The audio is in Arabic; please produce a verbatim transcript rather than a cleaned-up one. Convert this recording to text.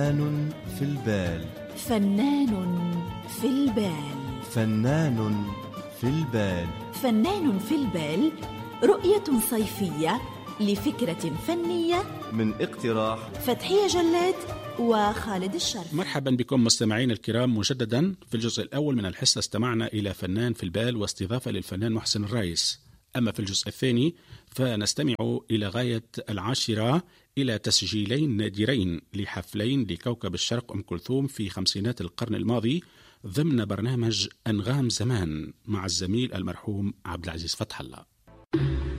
فنان في البال. فنان في البال. فنان في البال. فنان في البال، رؤية صيفية لفكرة فنية من اقتراح فتحية جلاد وخالد الشرف. مرحبا بكم مستمعين الكرام مجددا. في الجزء الأول من الحصة استمعنا إلى فنان في البال واستضافة للفنان محسن الرايس. أما في الجزء الثاني فنستمع إلى غاية العاشرة إلى تسجيلين نادرين لحفلين لكوكب الشرق أم كلثوم في خمسينات القرن الماضي ضمن برنامج أنغام زمان مع الزميل المرحوم عبد العزيز فتح الله.